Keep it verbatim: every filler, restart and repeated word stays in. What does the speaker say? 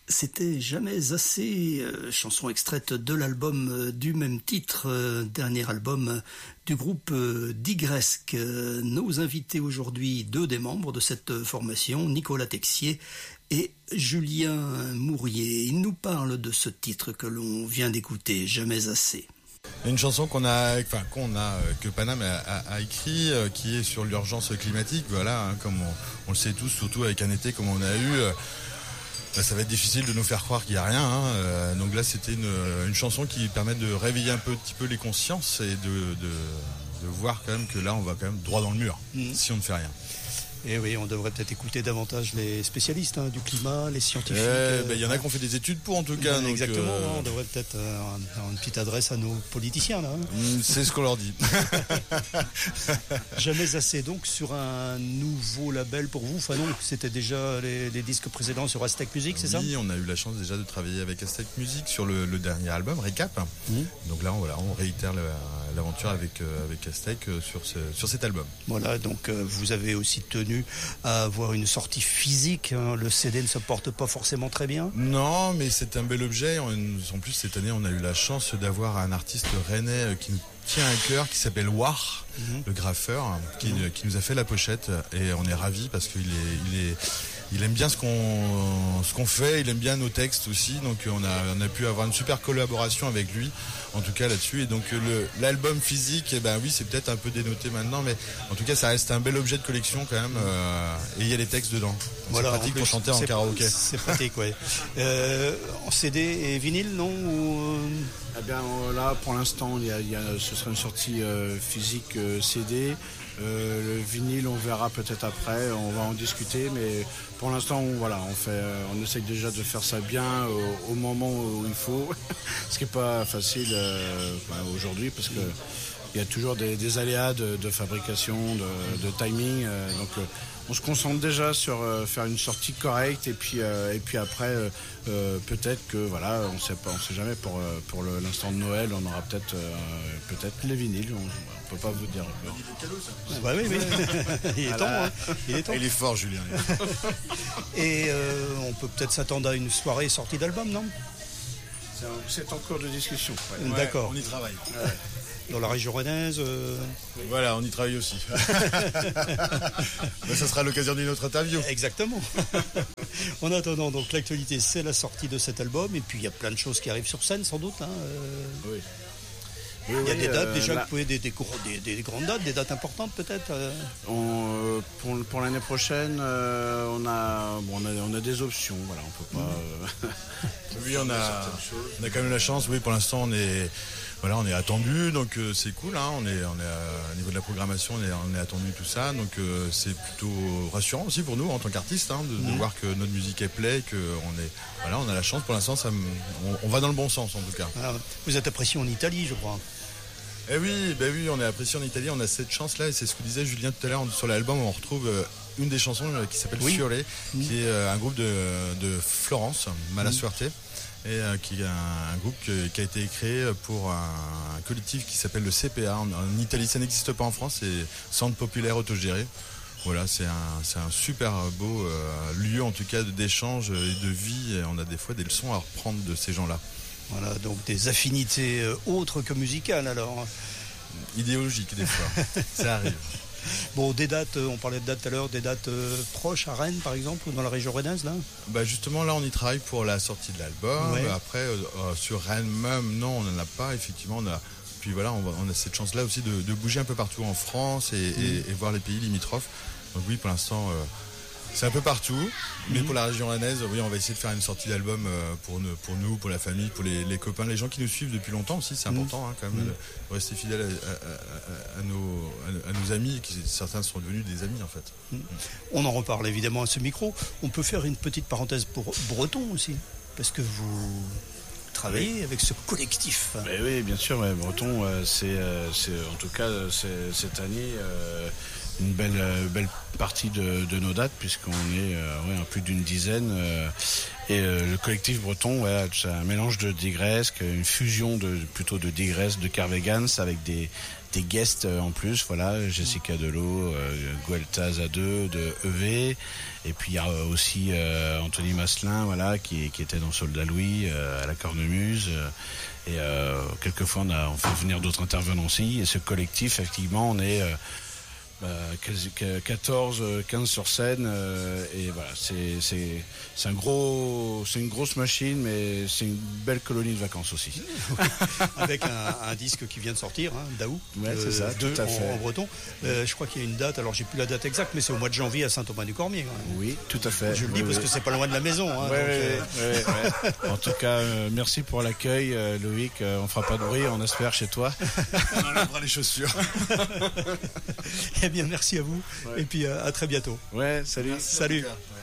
C'était Jamais assez, euh, chanson extraite de l'album euh, du même titre, euh, dernier album euh, du groupe euh, Digresque. Euh, nos invités aujourd'hui, deux des membres de cette euh, formation, Nicolas Texier et Julien Mourier. Ils nous parlent de ce titre que l'on vient d'écouter, Jamais assez. Une chanson qu'on a, enfin qu'on a, que Paname a, a, a écrit, euh, qui est sur l'urgence climatique. Voilà, hein, comme on, on le sait tous, surtout avec un été comme on a eu. Euh, Ça va être difficile de nous faire croire qu'il n'y a rien. Hein. Euh, donc là, c'était une, une chanson qui permet de réveiller un peu, petit peu les consciences et de, de, de voir quand même que là, on va quand même droit dans le mur mmh. si on ne fait rien. Et oui, on devrait peut-être écouter davantage les spécialistes hein, du climat, les scientifiques. Il eh, ben, y en a qui ont fait des études pour, en tout cas. Ben, exactement, donc, euh... on devrait peut-être euh, avoir une petite adresse à nos politiciens. Là, hein. C'est ce qu'on leur dit. Jamais assez, donc, sur un nouveau label pour vous. Enfin non, c'était déjà les, les disques précédents sur Aztec Music, c'est oui, ça ? Oui, on a eu la chance déjà de travailler avec Aztec Music sur le, le dernier album, Récap. Mmh. Donc là, on, voilà, on réitère le, l'aventure avec, euh, avec Aztec euh, sur, ce, sur cet album. Voilà, donc euh, vous avez aussi tenu à avoir une sortie physique. Hein. Le C D ne se porte pas forcément très bien. Non, mais c'est un bel objet. En plus, cette année, on a eu la chance d'avoir un artiste rennais qui nous tient à cœur, qui s'appelle War, mmh. le graffeur, qui, mmh. qui nous a fait la pochette. Et on est ravis parce qu'il est... Il est Il aime bien ce qu'on ce qu'on fait, il aime bien nos textes aussi, donc on a on a pu avoir une super collaboration avec lui, en tout cas là-dessus. Et donc le l'album physique, eh ben oui, c'est peut-être un peu dénoté maintenant, mais en tout cas ça reste un bel objet de collection quand même. Euh, et il y a les textes dedans. Voilà, c'est pratique plus, pour chanter en karaoké. C'est pratique, ouais. Euh, en C D et vinyle, non ou... Eh bien là, pour l'instant, il y a, il y a, ce sera une sortie euh, physique euh, C D. Euh, le vinyle, on verra peut-être après, on va en discuter, mais pour l'instant, on, voilà, on fait, on essaye déjà de faire ça bien au, au moment où il faut, ce qui n'est pas facile euh, bah, aujourd'hui parce que il y a toujours des, des aléas de, de fabrication, de, de timing, euh, donc euh, on se concentre déjà sur euh, faire une sortie correcte et puis euh, et puis après euh, euh, peut-être que voilà, on sait pas, on sait jamais pour euh, pour le, l'instant de Noël, on aura peut-être euh, peut-être les vinyles. On, on peut pas vous dire. Ah bah oui, oui. il est temps. Hein. Il est temps. Il est fort, Julien. Et euh, on peut peut-être s'attendre à une soirée sortie d'album, non ? C'est, un, c'est en cours de discussion. Ouais. D'accord. Ouais, on y travaille. Ouais. Dans la région rennaise euh... Voilà, on y travaille aussi. Mais ça sera l'occasion d'une autre interview. Exactement. En attendant, donc l'actualité, c'est la sortie de cet album. Et puis il y a plein de choses qui arrivent sur scène, sans doute. Hein, euh... Oui. Oui, il y a oui, des dates euh, déjà, là... vous pouvez des, des, des, des grandes dates, des dates importantes peut-être euh... on, euh, pour, pour l'année prochaine, euh, on, a, bon, on, a, on a des options. Voilà, on peut pas. Mmh. Euh... oui, on a, on a quand même la chance. Oui, pour l'instant, on est. Voilà, on est attendu, donc euh, c'est cool. Hein, on est, on est à, au niveau de la programmation, on est, on est attendu tout ça, donc euh, c'est plutôt rassurant aussi pour nous en tant qu'artistes, hein, de, mmh. de voir que notre musique est play, que on est, voilà, on a la chance. Pour l'instant, ça, on, on va dans le bon sens en tout cas. Alors, vous êtes apprécié en Italie, je crois. Eh oui, ben oui, on est apprécié en Italie. On a cette chance-là, et c'est ce que disait Julien tout à l'heure sur l'album. On retrouve euh, une des chansons euh, qui s'appelle oui. Fiore, mmh. qui est euh, un groupe de, de Florence, Mala Suerte. Mmh. Et euh, qui est un, un groupe que, qui a été créé pour un, un collectif qui s'appelle le C P A. En, en Italie, ça n'existe pas en France, c'est Centre Populaire Autogéré. Voilà, c'est un, c'est un super beau euh, lieu, en tout cas, d'échange et de vie. Et on a des fois des leçons à reprendre de ces gens-là. Voilà, donc des affinités euh, autres que musicales, alors. Idéologiques, des fois. Ça arrive. Bon, des dates, on parlait de dates tout à l'heure, des dates euh, proches à Rennes par exemple, ou dans la région rennaise là ? Bah justement là on y travaille pour la sortie de l'album. Ouais. Après euh, sur Rennes même, non on n'en a pas, effectivement on a. Puis voilà, on, va, on a cette chance là aussi de, de bouger un peu partout en France et, mmh. et, et voir les pays limitrophes. Donc oui pour l'instant euh, c'est un peu partout, mais mmh. pour la région rennaise, oui, on va essayer de faire une sortie d'album pour nous, pour, nous, pour la famille, pour les, les copains, les gens qui nous suivent depuis longtemps aussi, c'est important mmh. hein, quand même, mmh. de rester fidèle à, à, à, à, nos, à, à nos amis, qui certains sont devenus des amis en fait. Mmh. On en reparle évidemment à ce micro. On peut faire une petite parenthèse pour Breton aussi, parce que vous travaillez oui. avec ce collectif. Mais oui, bien sûr, ouais, Breton, euh, c'est, euh, c'est en tout cas c'est, cette année euh, une belle, belle partie de, de nos dates, puisqu'on est euh, ouais, plus d'une dizaine. Euh, Et euh, le collectif breton, voilà, c'est un mélange de digresque, une fusion de plutôt de digresque, de Carvegans avec des des guests en plus, voilà, Jessica Delot, euh, Guelta Zadeux de E V, et puis il y a aussi euh, Anthony Masselin, voilà, qui, qui était dans Soldat Louis euh, à la Cornemuse, euh, et euh, quelquefois on a on fait venir d'autres intervenants aussi, et ce collectif, effectivement, on est euh, bah, quatorze, quinze sur scène, euh, et voilà, c'est, c'est, c'est un gros, c'est une grosse machine, mais c'est une belle colonie de vacances aussi. Avec un, un disque qui vient de sortir, hein, Daou, ouais, c'est ça, de, tout à fait. En, en breton. Euh, je crois qu'il y a une date, alors j'ai plus la date exacte, mais c'est au mois de janvier à Saint-Thomas-du-Cormier. Oui, tout à fait. Je le dis oui, parce oui. que c'est pas loin de la maison. Hein, ouais, donc, ouais, euh... ouais, ouais. En tout cas, euh, merci pour l'accueil, euh, Loïc. Euh, on fera pas de bruit, on espère, chez toi. On enlèvera les chaussures. Eh bien, merci à vous. Ouais. Et puis euh, à très bientôt. Ouais, salut. Salut.